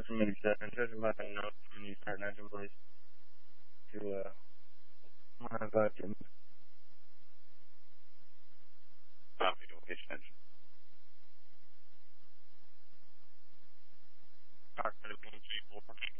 from 87. Judging by the notes from the start engine, please. To, Jim. Copy, which engine? Start